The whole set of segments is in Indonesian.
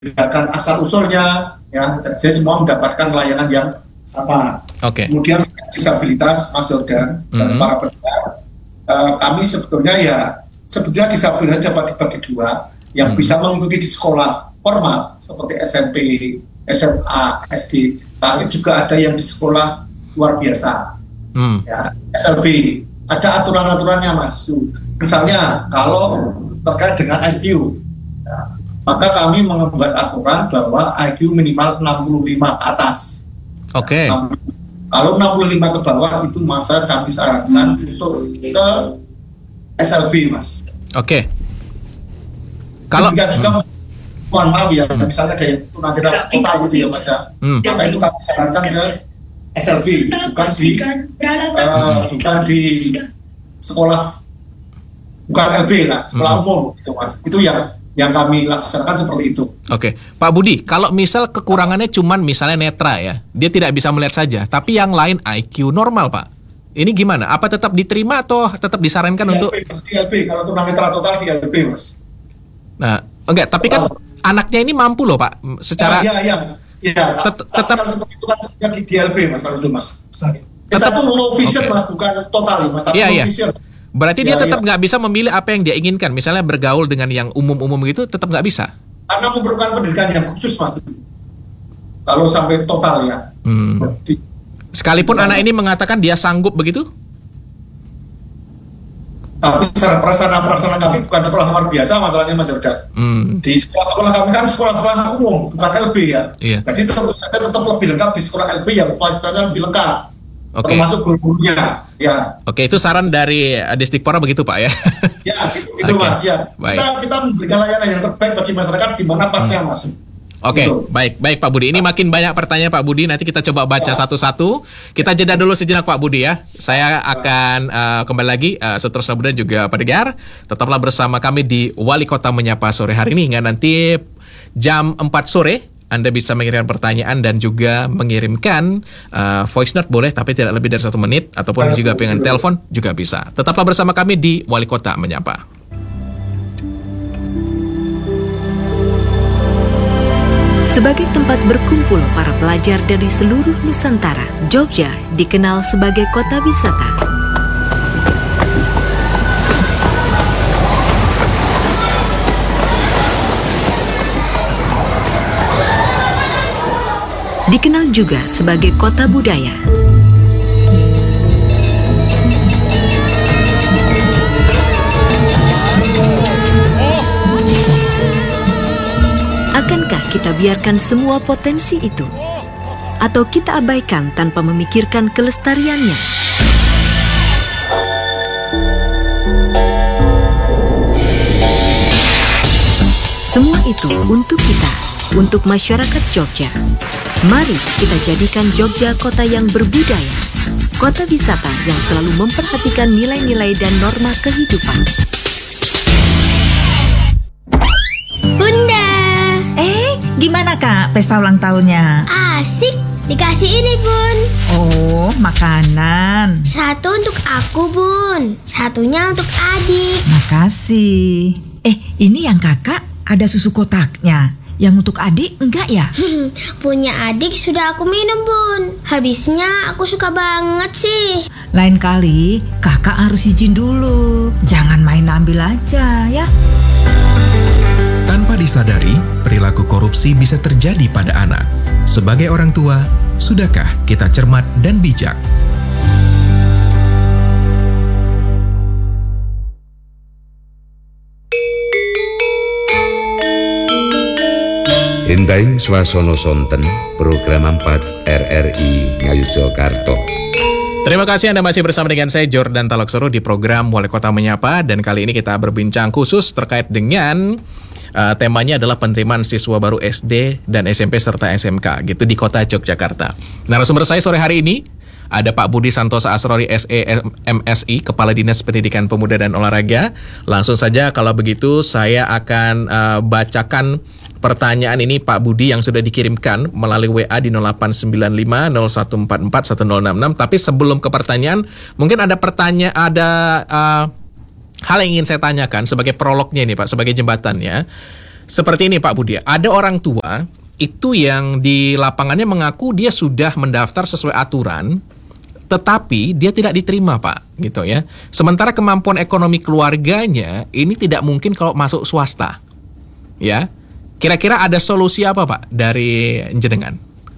membedakan asal usulnya, ya, jadi semua mendapatkan layanan yang sama. Kemudian disabilitas, Mas Jordan dan para pendengar, kami sebetulnya disabilitas dapat dibagi dua, yang bisa mengikuti di sekolah formal seperti SMP, SMA, SD, tapi juga ada yang di sekolah luar biasa, ya, SLB. Ada aturan-aturannya, Mas. Misalnya kalau terkait dengan IQ, ya, maka kami membuat aturan bahwa IQ minimal 65 ke atas. Kalau 65 ke bawah itu masa kami sarankan untuk ke SLB, Mas. Kalau juga mohon maaf ya, misalnya kayak tunanetra total gitu ya, Mas, ya. Maka itu kami sarankan ke SLB, bukan di sekolah, bukan LB lah, sekolah umum gitu, Mas. Itu yang kami laksanakan seperti itu. Pak Budi, kalau misal kekurangannya cuman misalnya netra ya, dia tidak bisa melihat saja, tapi yang lain IQ normal, Pak. Ini gimana? Apa tetap diterima atau tetap disarankan untuk DLB? Kalau tunanetra total DLB, Mas. Nah, enggak, tapi kan anaknya ini mampu loh, Pak, secara tetap seperti itu kan sebenarnya di DLB, Mas, kalau itu, Mas. Kita tuh low vision, Mas, bukan total, Mas, tapi low vision. Berarti dia tetap nggak bisa memilih apa yang dia inginkan. Misalnya bergaul dengan yang umum-umum gitu, tetap nggak bisa. Karena memerlukan pendidikan yang khusus, Mas. Kalau sampai total ya. Sekalipun anak ini mengatakan dia sanggup begitu? Tapi perasaan kami bukan sekolah luar biasa, masalahnya, Mas Jordan. Di sekolah kami kan sekolah umum, bukan LB ya. Jadi tentu saja tetap lebih lengkap di sekolah LB yang fasilitasnya lebih lengkap. Termasuk guru-gurunya, ya. Itu saran dari Disdikpora begitu, Pak, ya? Ya, gitu Mas, ya. Kita memberikan layanan yang terbaik bagi masyarakat di mana pasnya, Mas. Baik Pak Budi. Ini makin banyak pertanyaan Pak Budi. Nanti kita coba baca satu-satu. Kita jeda dulu sejenak, Pak Budi, ya. Saya akan kembali lagi seterusnya, dan juga Pak Degar. Tetaplah bersama kami di Wali Kota Menyapa sore hari ini, hingga nanti jam 4 sore. Anda bisa mengirimkan pertanyaan dan juga mengirimkan voice note boleh, tapi tidak lebih dari 1 menit. Ataupun juga pengen telepon juga bisa. Tetaplah bersama kami di Wali Kota Menyapa. Sebagai tempat berkumpul para pelajar dari seluruh Nusantara, Jogja dikenal sebagai kota wisata. Dikenal juga sebagai kota budaya. Akankah kita biarkan semua potensi itu? Atau kita abaikan tanpa memikirkan kelestariannya? Semua itu untuk kita, untuk masyarakat Jogja. Mari kita jadikan Jogja kota yang berbudaya, kota wisata yang selalu memperhatikan nilai-nilai dan norma kehidupan. Bunda! Gimana, Kak, pesta ulang tahunnya? Asik, dikasih ini, Bun. Oh, makanan. Satu untuk aku, Bun. Satunya untuk adik. Makasih. Ini yang kakak ada susu kotaknya. Yang untuk adik enggak ya? Punya adik sudah aku minum, Bun. Habisnya aku suka banget sih. Lain kali kakak harus izin dulu. Jangan main ambil aja ya. Tanpa disadari, perilaku korupsi bisa terjadi pada anak. Sebagai orang tua, sudahkah kita cermat dan bijak? Hindai swasana sonten program 4 RRI Ngayogyakarta. Terima kasih Anda masih bersama dengan saya Jordan Taloksoro di program Wali Kota Menyapa, dan kali ini kita berbincang khusus terkait dengan temanya adalah penerimaan siswa baru SD dan SMP serta SMK gitu di Kota Yogyakarta. Narasumber saya sore hari ini ada Pak Budi Santosa Asrori SE MSI, Kepala Dinas Pendidikan Pemuda dan Olahraga. Langsung saja kalau begitu saya akan bacakan pertanyaan ini Pak Budi yang sudah dikirimkan melalui WA di 0895 0144 1066. Tapi sebelum ke pertanyaan, mungkin ada hal yang ingin saya tanyakan sebagai prolognya ini Pak, sebagai jembatannya. seperti ini Pak Budi, ada orang tua itu yang di lapangannya mengaku dia sudah mendaftar sesuai aturan, tetapi dia tidak diterima Pak, gitu ya. Sementara kemampuan ekonomi keluarganya ini tidak mungkin kalau masuk swasta, ya. Kira-kira ada solusi apa Pak dari jenengan?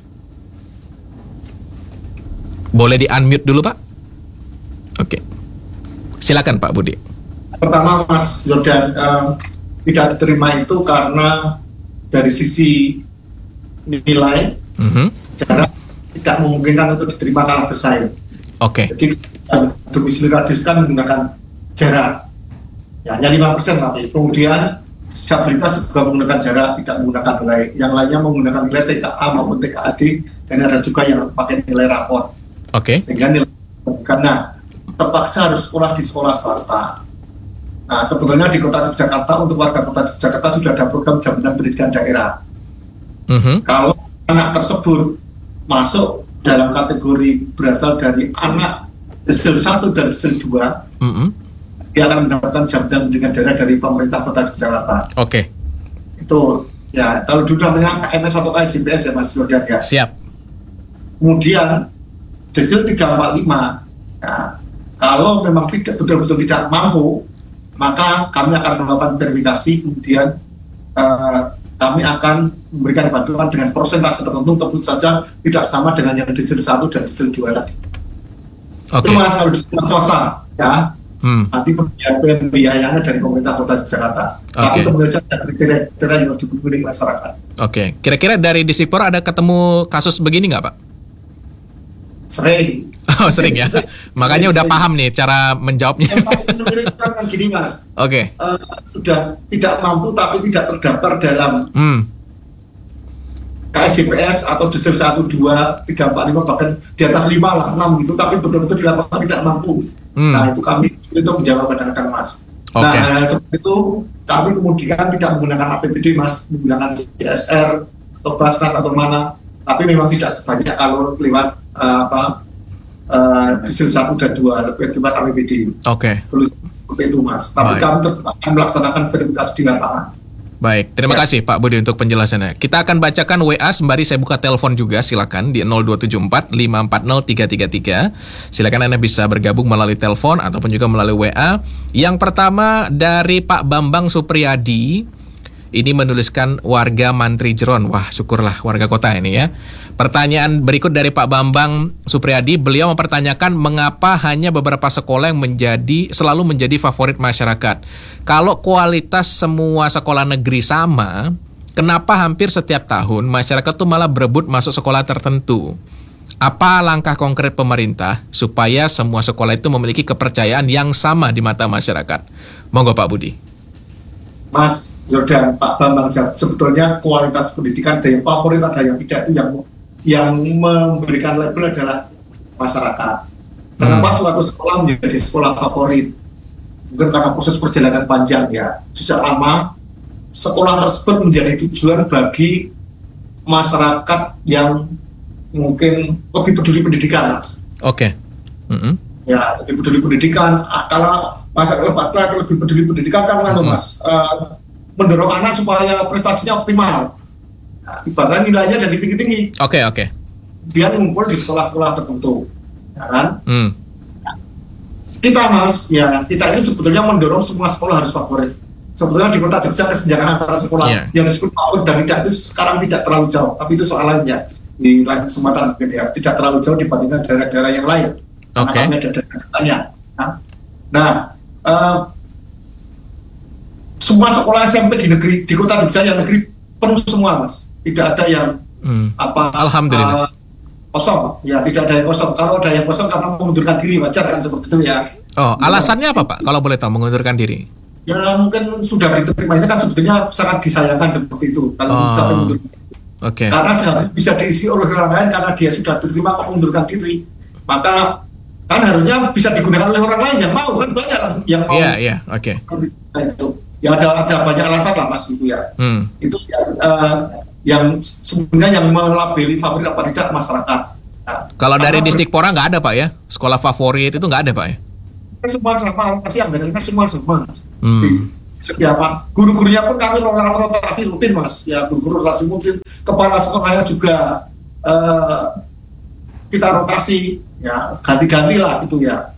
Boleh di-unmute dulu Pak? Oke. Silakan Pak Budi. Pertama Mas Jordan, tidak diterima itu karena dari sisi nilai, cara tidak memungkinkan untuk diterima kalah bersaing. Oke. Jadi domisili radius kan menggunakan jarak, ya hanya 5%, tapi kemudian disabilitas juga menggunakan jarak, tidak menggunakan nilai. Yang lainnya menggunakan nilai TKA maupun TKAD, dan ada juga yang pakai nilai rapor. Oke. Sehingga nilai karena terpaksa harus sekolah di sekolah swasta. Nah, sebetulnya di Kota Yogyakarta, untuk warga Kota Yogyakarta sudah ada program jaminan pendidikan daerah. Kalau anak tersebut masuk dalam kategori berasal dari anak desil 1 dan desil 2, dia akan mendapatkan jaminan pendidikan daerah dari pemerintah Kota Yogyakarta. Oke. Itu ya, kalau dulu namanya KMS atau KSJPS ya Mas Jordan ya. Siap. Kemudian desil 345, nah, kalau memang tidak betul-betul tidak mampu, maka kami akan melakukan verifikasi, kemudian kami akan memberikan bantuan dengan persentase tertentu, tentu saja tidak sama dengan yang desil 1 dan desil 2 tadi. Itu Mas, kalau di swasta ya. Nanti pembiayaannya dari pemerintah Kota Jakarta. Tapi kemudian ada kriteria yang harus dipenuhi masyarakat. Oke. Kira-kira dari Disipor ada ketemu kasus begini nggak Pak? Sering. Oh sering ya. Makanya udah paham nih cara menjawabnya. Kan gini Mas. Oke. Sudah tidak mampu tapi tidak terdaftar dalam KSJPS atau desil 1, 2, 3, 4, 5, bahkan di atas 5 lah, 6 gitu, tapi betul-betul di lapangan tidak mampu. Nah itu kami itu menjawab kadang-kadang Mas. Nah hal seperti itu kami kemudian tidak menggunakan APBD Mas, menggunakan CSR atau Basnas atau mana, tapi memang tidak sebanyak kalau lewat desil 1 dan 2 lebih lewat APBD. Oke. Seperti itu Mas. Tapi kami tetap akan melaksanakan verifikasi di lapangan. Baik, terima kasih Pak Budi untuk penjelasannya. Kita akan bacakan WA sembari saya buka telepon juga, silakan di 0274 540 333. Silakan Anda bisa bergabung melalui telepon ataupun juga melalui WA. Yang pertama dari Pak Bambang Supriyadi. Ini menuliskan warga Mantri Jeron. Wah, syukurlah warga kota ini ya. Pertanyaan berikut dari Pak Bambang Supriyadi. Beliau mempertanyakan mengapa hanya beberapa sekolah yang selalu menjadi favorit masyarakat. Kalau kualitas semua sekolah negeri sama, kenapa hampir setiap tahun masyarakat tuh malah berebut masuk sekolah tertentu? Apa langkah konkret pemerintah supaya semua sekolah itu memiliki kepercayaan yang sama di mata masyarakat? Monggo Pak Budi. Mas Jordan, Pak Bambang, sebetulnya kualitas pendidikan ada yang favorit, ada yang tidak, itu yang memberikan label adalah masyarakat. Kenapa suatu sekolah menjadi sekolah favorit? Mungkin karena proses perjalanan panjang ya. Sejak lama sekolah tersebut menjadi tujuan bagi masyarakat yang mungkin lebih peduli pendidikan, Mas. Oke. Ya, lebih peduli pendidikan. Kalau masyarakat lebih peduli pendidikan kan Mas, mendorong anak supaya prestasinya optimal. Nah, ibaratnya nilainya jadi tinggi-tinggi. Oke. Dia ngumpul di sekolah-sekolah tertentu, ya kan? Kita Mas, ya kita ini sebetulnya mendorong semua sekolah harus favorit. Sebetulnya di Kota Jogja kesenjangan antara sekolah yang disebut favorit dan tidak itu sekarang tidak terlalu jauh, tapi itu soal lainnya. Di lain kesempatan mungkin ya, tidak terlalu jauh dibandingkan daerah-daerah yang lain. Karena kami ada datanya. Nah, semua sekolah SMP di Kota Jogja yang negeri penuh semua Mas. Tidak ada yang Alhamdulillah. Kosong. Ya tidak ada yang kosong. Kalau ada yang kosong karena mengundurkan diri, wajar kan seperti itu ya. Oh, alasannya apa Pak? Kalau boleh tahu mengundurkan diri? Ya mungkin sudah diterima, itu kan sebetulnya sangat disayangkan seperti itu kalau sampai mengundurkan diri. Karena bisa diisi oleh orang lain karena dia sudah diterima kok mengundurkan diri. Maka kan harusnya bisa digunakan oleh orang lain yang mau, kan banyak yang mau. Iya, oke. Itu ya ada banyak alasan lah Mas itu ya. Itu yang sebenarnya yang melabeli favorit apa tidak masyarakat. Nah, kalau dari Distikpora nggak ada Pak ya? Sekolah favorit itu nggak ada Pak ya? Semua sama, pasti yang benar semua sama. Apa guru-gurunya pun kami rotasi rutin mas, ya guru-guru rotasi rutin, kepala sekolahnya juga kita rotasi, ya ganti-ganti lah gitu ya.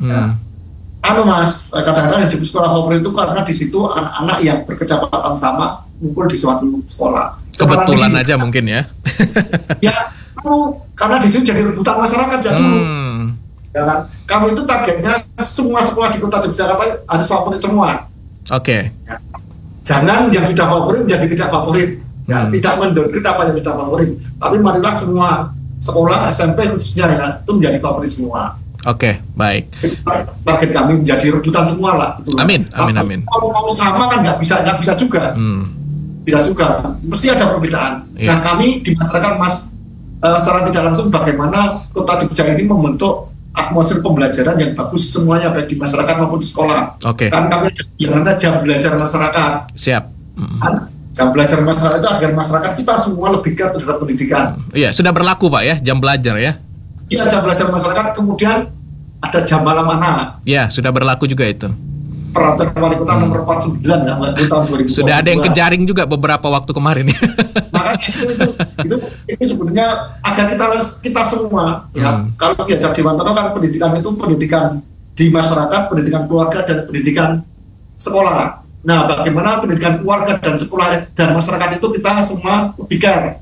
Mas, kadang-kadang di sekolah favorit itu karena di situ anak-anak yang berkecepatan sama ngumpul di suatu sekolah. Kebetulan aja mungkin ya. Ya, karena di situ jadi rebutan masyarakat ya dulu. Ya kan? Kami itu targetnya semua sekolah di kota Yogyakarta harus favorit semua. Oke. Ya. Jangan yang sudah favorit menjadi tidak favorit. Ya, tidak mendowngrade apa yang sudah favorit. Tapi marilah semua sekolah SMP khususnya ya itu menjadi favorit semua. Oke, baik. Target kami menjadi rebutan semua lah. Gitu. Amin. Kalau mau sama kan nggak bisa juga. Tidak juga. Mesti ada perbedaan. Nah kami di masyarakat mas secara tidak langsung bagaimana kota Jogja ini membentuk atmosfer pembelajaran yang bagus semuanya baik di masyarakat maupun di sekolah. Kan kami ada jam belajar masyarakat. Siap. Jam belajar masyarakat itu agar masyarakat kita semua lebih giat terhadap pendidikan. Iya, sudah berlaku Pak ya, jam belajar ya? Iya, jam belajar masyarakat, kemudian ada jam malam anak. Iya, sudah berlaku juga itu. Peraturan Wali Kota nomor 49 ya, tahun 2022. Sudah ada yang kejaring juga beberapa waktu kemarin ya. Makanya itu sebenarnya agar kita semua ya, kalau Ki Hajar Dewantara kan pendidikan itu pendidikan di masyarakat, pendidikan keluarga dan pendidikan sekolah. Nah, bagaimana pendidikan keluarga dan sekolah dan masyarakat itu kita semua lebih care.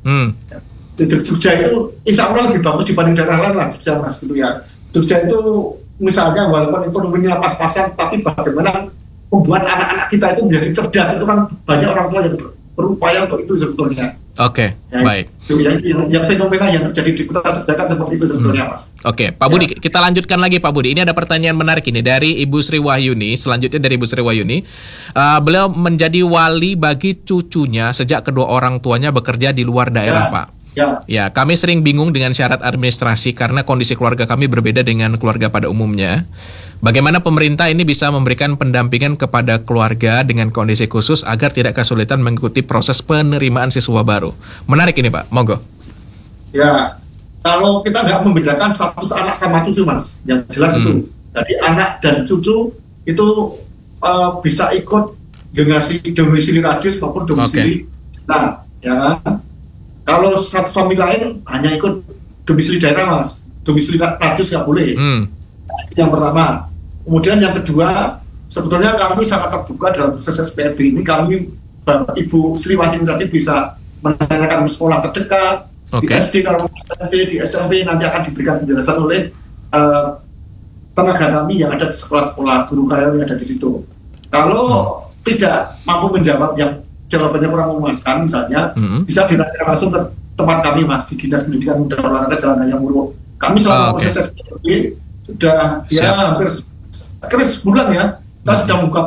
Jogja itu insya Allah lebih bagus dibanding daerah lain lah Jogja mas gitu ya. Jogja itu misalnya walaupun ekonominya pas-pasan, tapi bagaimana membuat anak-anak kita itu menjadi cerdas, itu kan banyak orang tua yang berupaya untuk itu sebetulnya. Oke, baik. Yang fenomena yang terjadi di kota Jogja kan seperti itu sebetulnya mas. Oke, Pak Budi, kita lanjutkan lagi Pak Budi. Ini ada pertanyaan menarik ini dari Ibu Sri Wahyuni. Selanjutnya dari Ibu Sri Wahyuni, beliau menjadi wali bagi cucunya sejak kedua orang tuanya bekerja di luar daerah Pak. Ya, kami sering bingung dengan syarat administrasi karena kondisi keluarga kami berbeda dengan keluarga pada umumnya. Bagaimana pemerintah ini bisa memberikan pendampingan kepada keluarga dengan kondisi khusus agar tidak kesulitan mengikuti proses penerimaan siswa baru? Menarik ini Pak, monggo. Ya, kalau kita nggak membedakan status anak sama cucu mas, yang jelas itu. Jadi anak dan cucu itu bisa ikut domisili radius maupun domisili. Nah, ya kan? Kalau satu famili lain hanya ikut domisili daerah mas, domisili radius nggak boleh. Yang pertama. Kemudian yang kedua, sebetulnya kami sangat terbuka dalam proses SPRB ini. Kami, Ibu Sri Wahyuni tadi bisa menanyakan sekolah terdekat, di SD, kalau di SMP nanti akan diberikan penjelasan oleh tenaga kami yang ada di sekolah-sekolah, guru karyawan yang ada di situ. Kalau tidak mampu menjawab yang jawabannya kurang memuaskan misalnya, bisa ditanyakan langsung ke tempat kami mas, di Dinas Pendidikan Muda Olahraga Jalan Raya Muruk. Kami selama proses SPRB sudah hampir sebulan ya, kita sudah membuka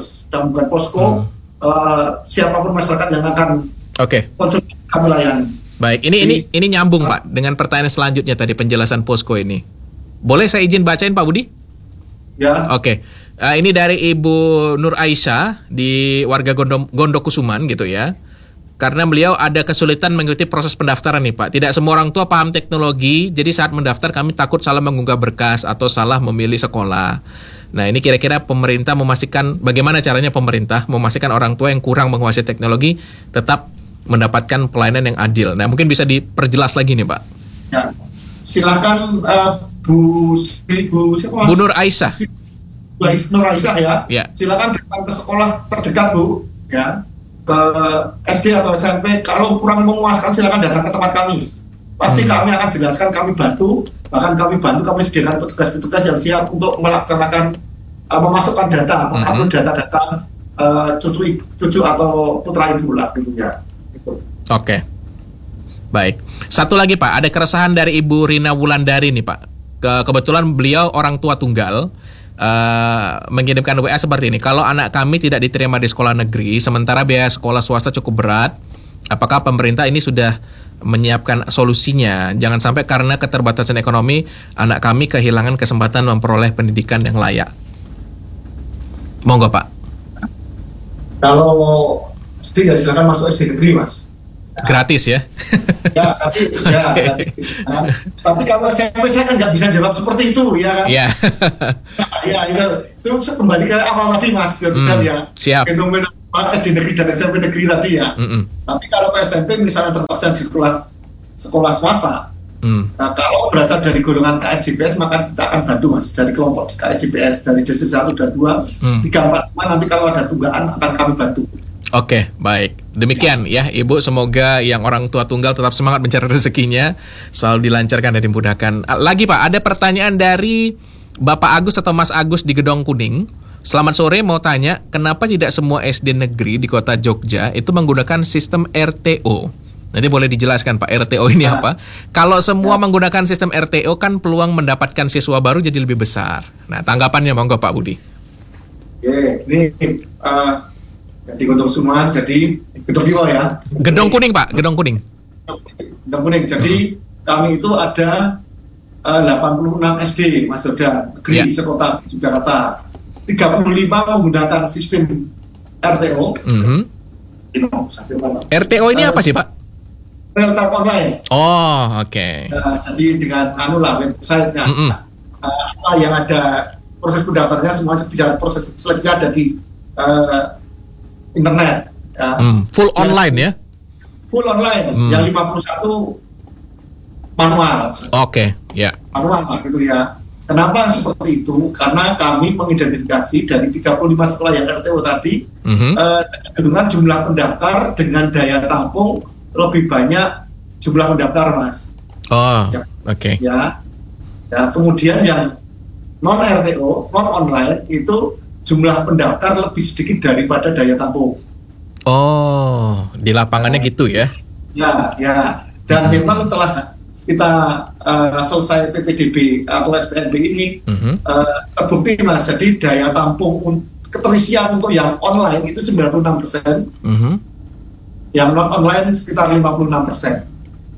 posko, siapapun masyarakat yang akan konsultasi kami layani. Baik, ini nyambung Pak dengan pertanyaan selanjutnya tadi, penjelasan posko ini. Boleh saya izin bacain Pak Budi? Ya. Ini dari Ibu Nur Aisyah di warga Gondokusuman gitu ya. Karena beliau ada kesulitan mengikuti proses pendaftaran nih Pak. Tidak semua orang tua paham teknologi, jadi saat mendaftar kami takut salah mengunggah berkas atau salah memilih sekolah. Nah ini kira-kira pemerintah memastikan, bagaimana caranya pemerintah memastikan orang tua yang kurang menguasai teknologi tetap mendapatkan pelayanan yang adil. Nah mungkin bisa diperjelas lagi nih Pak. Ya, silakan Bu Nur Aisyah. Nur Aisyah ya. Silakan datang ke sekolah terdekat Bu, ya. Ke SD atau SMP, kalau kurang memuaskan silakan datang ke tempat kami. Pasti kami akan jelaskan, kami bantu, kami sediakan petugas-petugas yang siap untuk melaksanakan memasukkan data, mengupload data-data cucu atau putra ibu lah gitu ya. Oke. Baik. Satu lagi Pak, ada keresahan dari Ibu Rina Wulandari nih Pak. Kebetulan beliau orang tua tunggal. Mengirimkan WA seperti ini. Kalau anak kami tidak diterima di sekolah negeri, sementara biaya sekolah swasta cukup berat, apakah pemerintah ini sudah menyiapkan solusinya? Jangan sampai karena keterbatasan ekonomi anak kami kehilangan kesempatan memperoleh pendidikan yang layak. Monggo Pak. Kalau SD ya silakan masuk SD negeri mas. Gratis ya? Ya, tapi kalau SMP saya kan nggak bisa jawab seperti itu, ya kan? Iya. Ya, itu kembali ke awal tadi Mas, kan ya. Siap. Fenomena SD negeri dan SMP negeri tadi ya. Tapi kalau ke SMP misalnya terpaksa di sekolah swasta, nah, kalau berasal dari golongan KSJPS maka kita akan bantu Mas dari kelompok KSJPS dari Desa 1 dan 2, 3, 4, 5 nanti kalau ada tunggakan akan kami bantu. Oke, baik. Demikian ya Ibu, semoga yang orang tua tunggal tetap semangat mencari rezekinya, selalu dilancarkan dan dimudahkan. Lagi Pak, ada pertanyaan dari Bapak Agus atau Mas Agus di Gedong Kuning. Selamat sore, mau tanya, kenapa tidak semua SD negeri di kota Jogja itu menggunakan sistem RTO? Nanti boleh dijelaskan Pak, RTO ini apa? Kalau semua menggunakan sistem RTO kan peluang mendapatkan siswa baru jadi lebih besar. Nah, tanggapannya monggo Pak Budi. Oke, ini jadi Gedong semua, jadi Gedong Piwo ya. Gedong Kuning Pak, Gedong Kuning. Gedong Kuning, jadi kami itu ada 86 SD Mas Jordan, negeri sekota Jakarta. 35 menggunakan sistem RTO. RTO ini apa sih Pak? Real time online. Oh, oke. Jadi dengan website-nya, apa yang ada proses pendaftarannya semuanya bisa, proses seleksinya ada di internet. Full online ya? Full online. Yang 51 manual. Oke, ya. Manual gitu ya. Kenapa seperti itu? Karena kami mengidentifikasi dari 35 sekolah yang RTO tadi, kecenderungan jumlah pendaftar dengan daya tampung lebih banyak jumlah pendaftar, Mas. Oh, oke. Ya, kemudian yang non RTO, non online itu jumlah pendaftar lebih sedikit daripada daya tampung. Oh, di lapangannya gitu ya? Ya. Dan memang setelah kita selesai PPDB atau SPNB ini terbukti Mas, jadi daya tampung keterisian untuk yang online itu 96%, yang non online sekitar 56%.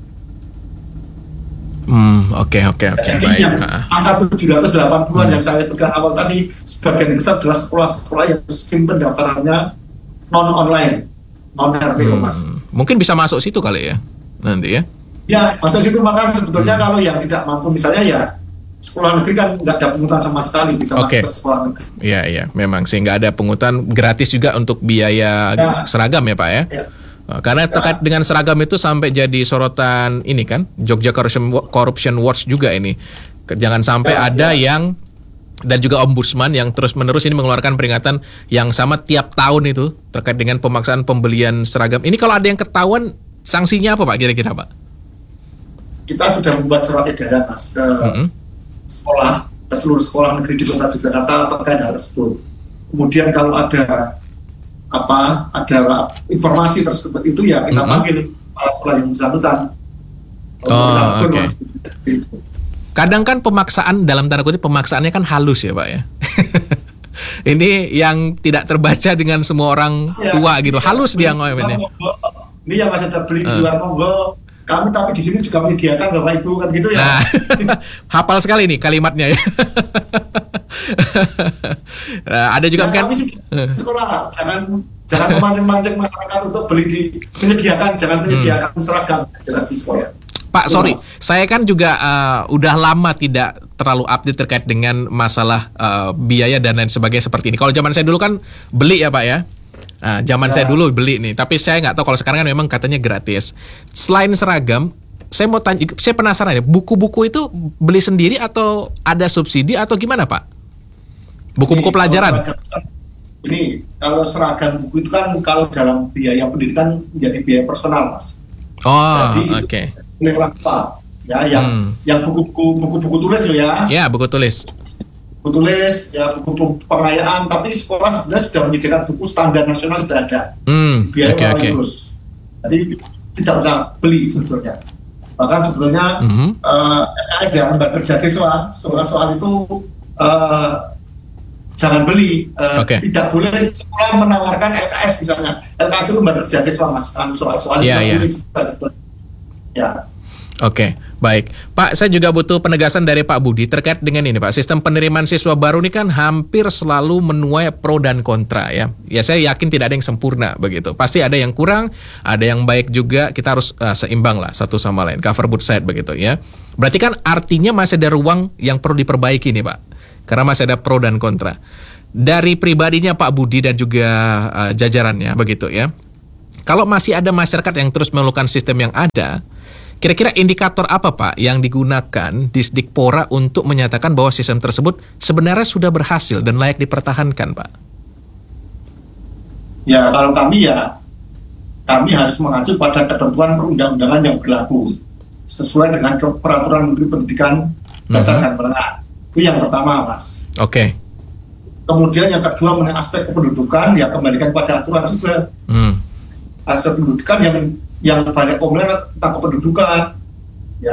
Oke, jadi baik. Yang angka 780-an yang saya berikan awal tadi sebagian besar adalah sekolah-sekolah yang sistem pendaftarannya non online, non RTO Mas. Mungkin bisa masuk situ kali ya nanti ya? Ya, masuk situ. Maka sebetulnya kalau yang tidak mampu misalnya ya sekolah negeri kan nggak ada pungutan sama sekali, bisa masuk ke sekolah negeri. Iya, memang sehingga ada pungutan gratis juga untuk biaya seragam ya Pak ya? Karena terkait dengan seragam itu sampai jadi sorotan ini kan, Jogja Corruption Watch juga ini. Jangan sampai ada yang, dan juga Ombudsman yang terus-menerus ini mengeluarkan peringatan yang sama tiap tahun itu terkait dengan pemaksaan pembelian seragam. Ini kalau ada yang ketahuan, sanksinya apa Pak kira-kira Pak? Kita sudah membuat surat edaran Mas ke sekolah, ke seluruh sekolah negeri di Kota Yogyakarta terkait hal tersebut. Kemudian kalau ada informasi tersebut itu ya kita panggil kepala sekolah yang bersangkutan. Kadang kan pemaksaan dalam tanda kutip pemaksaannya kan halus ya Pak ya. Ini yang tidak terbaca dengan semua orang tua gitu, halus dia ngomongnya. Ini yang masih terbeli di luar monggo. Kami tapi di sini juga menyediakan Bapak Ibu kan gitu ya. Nah, hafal sekali nih kalimatnya ya. Ada juga kan sekolah jangan memancing masyarakat untuk beli menyediakan, jangan menyediakan seragam jelas di sekolah. Pak, sorry, saya kan juga udah lama tidak terlalu update terkait dengan masalah biaya dan lain sebagainya seperti ini. Kalau zaman saya dulu kan beli ya Pak ya. Nah, zaman saya dulu beli nih, tapi saya nggak tahu kalau sekarang kan memang katanya gratis. Selain seragam, saya mau tanya, saya penasaran ya, buku-buku itu beli sendiri atau ada subsidi atau gimana Pak? Buku-buku pelajaran? Ini kalau seragam buku itu kan kalau dalam biaya pendidikan menjadi biaya personal Mas. Oh, oke. Oleh orang tua, ya, yang buku-buku tulis loh ya. Ya, buku tulis. Buku tulis, ya buku pengayaan, tapi sekolah sebenarnya sudah menyediakan buku standar nasional sudah ada. Biaya terus. Jadi tidak usah beli sebetulnya. Bahkan sebetulnya LKS ya, lembaga kerja siswa, soal itu jangan beli. Tidak boleh sekolah menawarkan LKS misalnya. LKS itu lembaga kerja siswa Mas, kan soal-soal itu juga sebetulnya. Ya. Oke, baik. Pak, saya juga butuh penegasan dari Pak Budi terkait dengan ini, Pak. Sistem penerimaan siswa baru ini kan hampir selalu menuai pro dan kontra ya. Ya saya yakin tidak ada yang sempurna begitu. Pasti ada yang kurang, ada yang baik juga. Kita harus seimbang lah satu sama lain, cover both side begitu ya. Berarti kan artinya masih ada ruang yang perlu diperbaiki nih, Pak. Karena masih ada pro dan kontra. Dari pribadinya Pak Budi dan juga jajarannya begitu ya. Kalau masih ada masyarakat yang terus mengeluhkan sistem yang ada, kira-kira indikator apa Pak yang digunakan di Dikpora untuk menyatakan bahwa sistem tersebut sebenarnya sudah berhasil dan layak dipertahankan Pak? Ya kalau kami harus mengacu pada ketentuan perundang-undangan yang berlaku sesuai dengan peraturan Menteri Pendidikan Dasar dan Menengah. Itu yang pertama Mas. Oke. Kemudian yang kedua mengenai aspek kependudukan ya kembalikan pada aturan juga. Aspek pendudukan yang banyak komplain tentang kependudukan ya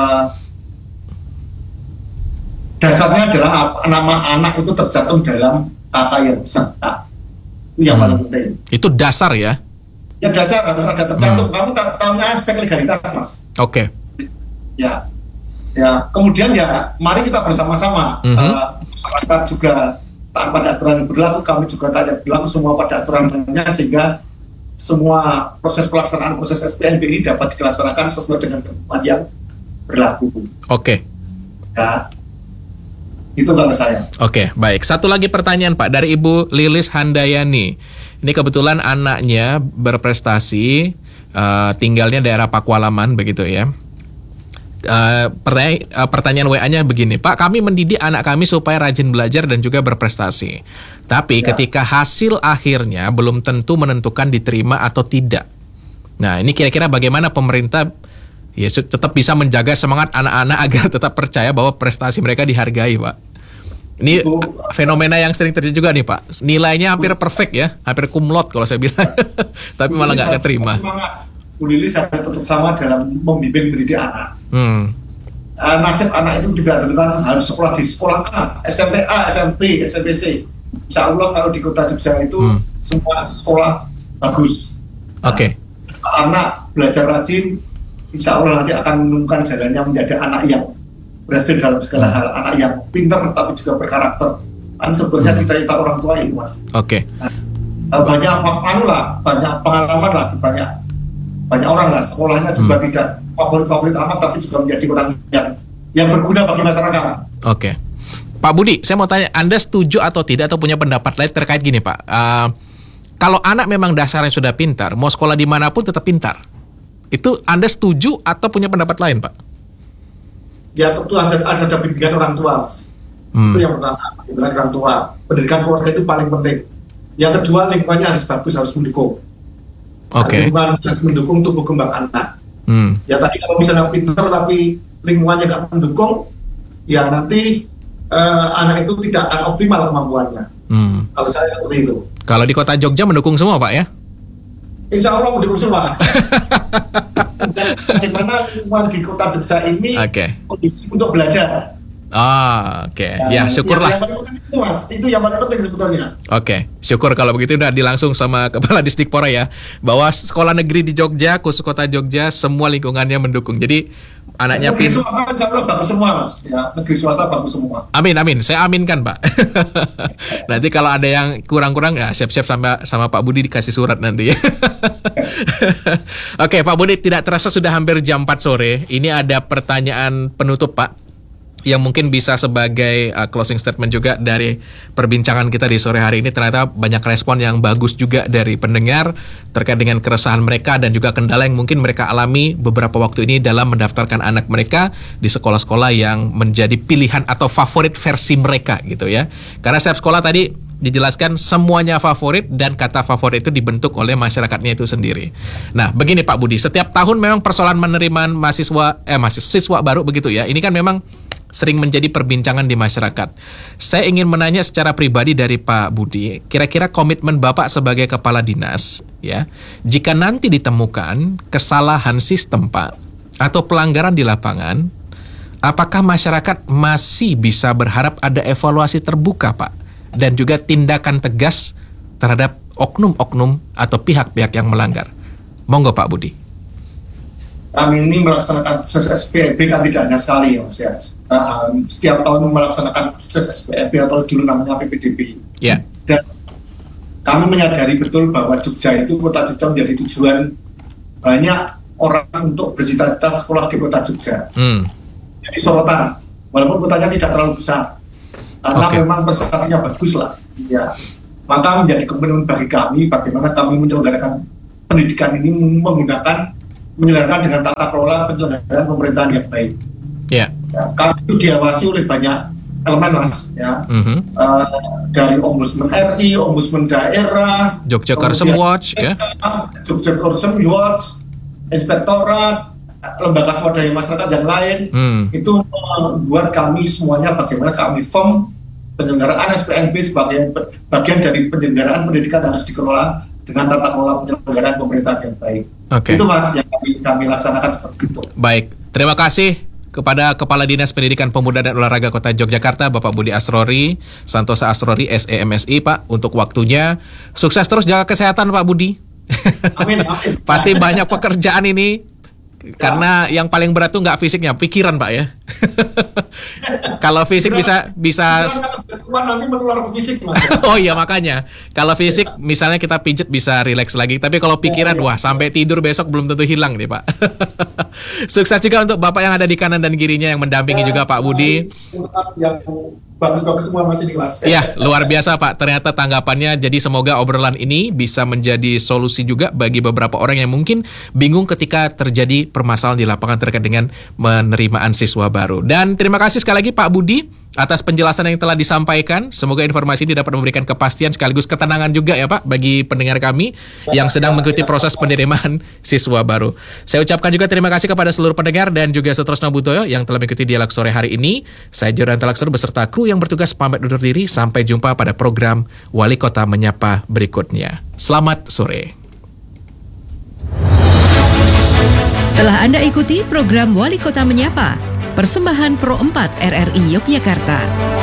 dasarnya adalah nama anak itu tercantum dalam kata yang bersangkutan. Itu yang paling penting. Itu dasar ya? Ya dasar harus ada tercantum. Kamu tahunya aspek legalitas Mas. Oke. Ya kemudian ya mari kita bersama-sama masyarakat juga taat pada aturan yang berlaku, kami juga taat berlaku semua pada aturannya sehingga semua proses pelaksanaan proses SPNB ini dapat dilaksanakan sesuai dengan ketentuan yang berlaku. Oke. Ya, itu kalau saya. Oke, baik. Satu lagi pertanyaan Pak dari Ibu Lilis Handayani. Ini kebetulan anaknya berprestasi, tinggalnya daerah Pakualaman begitu ya. Pertanyaan WA-nya begini, Pak, kami mendidik anak kami supaya rajin belajar dan juga berprestasi. Tapi ketika hasil akhirnya belum tentu menentukan diterima atau tidak. Nah, ini kira-kira bagaimana pemerintah ya tetap bisa menjaga semangat anak-anak agar tetap percaya bahwa prestasi mereka dihargai, Pak. Ini fenomena yang sering terjadi juga nih, Pak. Nilainya hampir perfect ya, hampir cum laude kalau saya bilang. Tapi malah nggak keterima. Bu Lilis saya tetap sama dalam membimbing mendidik anak. Nasib anak itu tidak tentukan harus sekolah di sekolah A, SMP A, SMP, SMPC. Insya Allah kalau di Kota Jogja itu semua sekolah bagus. Oke. Anak belajar rajin, insya Allah nanti akan menemukan jalannya menjadi anak yang berhasil dalam segala hal, anak yang pintar tapi juga berkarakter. Kan sebenarnya cita-cita orang tua itu Mas. Oke. Banyak pengalaman lah, banyak orang lah sekolahnya juga tidak favorit amat tapi juga menjadi orang yang berguna bagi masyarakat. Oke. Pak Budi, saya mau tanya, Anda setuju atau tidak atau punya pendapat lain terkait gini Pak? Kalau anak memang dasarnya sudah pintar, mau sekolah dimanapun tetap pintar. Itu Anda setuju atau punya pendapat lain Pak? Ya tentu ada bimbingan orang tua Mas. Itu yang pertama, bimbingan orang tua. Pendidikan keluarga itu paling penting. Yang kedua lingkungannya harus bagus, harus mendukung. Lingkungan harus mendukung tumbuh kembang anak. Ya tadi kalau misalnya pintar tapi lingkungannya nggak mendukung, ya nanti anak itu tidak akan optimal kemampuannya. Kalau saya seperti itu. Kalau di Kota Jogja mendukung semua Pak ya? Insya Allah mendukung semua. Bagaimana lingkungan di Kota Jogja ini kondisi untuk belajar. Oke. Ya syukurlah. Yang paling penting itu Mas, itu yang paling penting sebetulnya. Oke, syukur kalau begitu udah dilangsung sama Kepala Dikpora ya, bahwa sekolah negeri di Jogja, khusus Kota Jogja, semua lingkungannya mendukung. Jadi anaknya negeri swasta insya Allah bagus semua Mas. Ya, negeri swasta bagus semua. Amin, saya aminkan Pak. Nanti kalau ada yang kurang-kurang ya siap-siap sama Pak Budi dikasih surat nanti ya. Oke, Pak Budi, tidak terasa sudah hampir jam 4 sore. Ini ada pertanyaan penutup Pak, yang mungkin bisa sebagai closing statement juga dari perbincangan kita di sore hari ini. Ternyata banyak respon yang bagus juga dari pendengar terkait dengan keresahan mereka dan juga kendala yang mungkin mereka alami beberapa waktu ini dalam mendaftarkan anak mereka di sekolah-sekolah yang menjadi pilihan atau favorit versi mereka gitu ya. Karena setiap sekolah tadi dijelaskan semuanya favorit dan kata favorit itu dibentuk oleh masyarakatnya itu sendiri. Nah, begini Pak Budi, setiap tahun memang persoalan penerimaan siswa baru begitu ya. Ini kan memang sering menjadi perbincangan di masyarakat. Saya ingin menanya secara pribadi dari Pak Budi, kira-kira komitmen Bapak sebagai kepala dinas, ya, jika nanti ditemukan kesalahan sistem Pak, atau pelanggaran di lapangan, apakah masyarakat masih bisa berharap ada evaluasi terbuka Pak, dan juga tindakan tegas terhadap oknum-oknum atau pihak-pihak yang melanggar? Monggo Pak Budi. kami ini melaksanakan proses SPEB kan tidak hanya sekali ya Mas ya. Setiap tahun melaksanakan proses SPEB atau dulu namanya PPDB. Yeah. Dan kami menyadari betul bahwa Jogja itu, kota Jogja menjadi tujuan banyak orang untuk bercita-cita sekolah di kota Jogja. Jadi sorotan, walaupun kotanya tidak terlalu besar, karena memang prestasinya bagus lah. Ya. Maka menjadi komitmen bagi kami bagaimana kami menyelenggarakan pendidikan ini menyelenggarakan dengan tata kelola penyelenggaraan pemerintahan yang baik. Ya, kami itu diawasi oleh banyak elemen Mas, ya. Dari Ombudsman RI, Ombudsman daerah, Jogja Coursem Watch, ya. Jogja Coursem Watch, Inspektorat, lembaga swadaya masyarakat yang lain, itu membuat kami semuanya bagaimana kami firm penyelenggaraan SPNB sebagai bagian dari penyelenggaraan pendidikan yang harus dikelola dengan tata kelola penyelenggaraan pemerintahan yang baik. Itu Mas yang kami laksanakan seperti itu. Baik, terima kasih kepada Kepala Dinas Pendidikan Pemuda dan Olahraga Kota Yogyakarta, Bapak Budi Asrori, Santosa Asrori, SEMSI, Pak, untuk waktunya. Sukses terus, jaga kesehatan Pak Budi. Amin. Pasti banyak pekerjaan ini. Karena yang paling berat tuh nggak fisiknya, pikiran Pak ya. Kalau fisik bisa nanti menular ke fisik Mas. Oh iya, makanya kalau fisik misalnya kita pijet bisa rileks lagi, tapi kalau pikiran wah sampai tidur besok belum tentu hilang nih Pak. Sukses juga untuk Bapak yang ada di kanan dan kirinya yang mendampingi juga Pak Budi. Yang bagus-bagus semua Mas ini Mas. Ya, luar biasa Pak. Ternyata tanggapannya, jadi semoga obrolan ini bisa menjadi solusi juga bagi beberapa orang yang mungkin bingung ketika terjadi permasalahan di lapangan terkait dengan penerimaan siswa baru. Dan terima kasih sekali lagi Pak Budi atas penjelasan yang telah disampaikan. Semoga informasi ini dapat memberikan kepastian sekaligus ketenangan juga ya Pak bagi pendengar kami yang sedang mengikuti proses penerimaan siswa baru. Saya ucapkan juga terima kasih kepada seluruh pendengar dan juga Sutresno Butoyo yang telah mengikuti dialog sore hari ini. Saya Jordan Talakser beserta kru yang bertugas pamit undur diri. Sampai jumpa pada program Wali Kota Menyapa berikutnya. Selamat sore. Telah Anda ikuti program Wali Kota Menyapa, persembahan Pro 4 RRI Yogyakarta.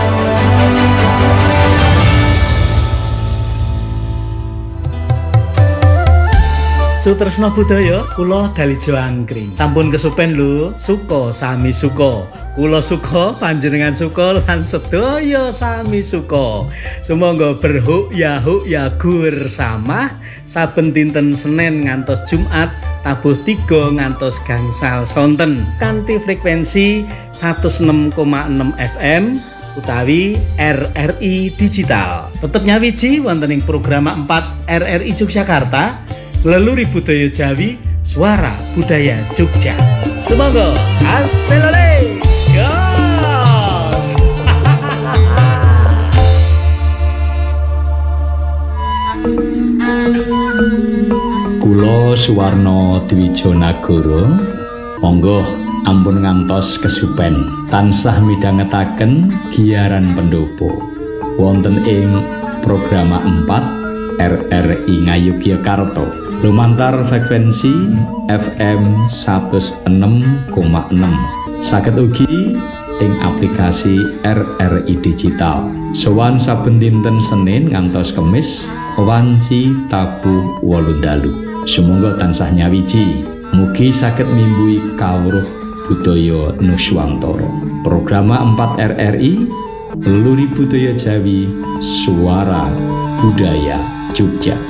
Sutresno Budoyo, kula Dalijo Angkring. Sampun kesupen lho, suka sami suka. Kula suka, panjenengan suka, lan sedaya sami suka. Sumangga berhuk ya gur samah, saben dinten Senin ngantos Jumat, tabuh 3 ngantos gangsal sonten. Kanthi frekuensi 106,6 FM utawi RRI Digital. Tetep nyawiji wonten ing program 4 RRI Yogyakarta. Leluri Budaya Jawi, Suara Budaya Jogja. Semoga aselole jos. Kula Suwarno Dwijonagoro, monggo ampun ngantos kesupen tansah midhangetaken giaran pendopo wonten ing program 4 RRI Ngayogyakarta lumantar frekuensi FM 106,6. Saged ugi ing aplikasi RRI Digital. Sowan saben dinten Senin ngantos Kemis wanci tabuh 8 dalu. Sumangga tansah nyawiji, mugi saged mimbui kawruh budaya Nuswantara. Program 4 RRI Leluri Budaya Jawi, Suara Budaya Jogja.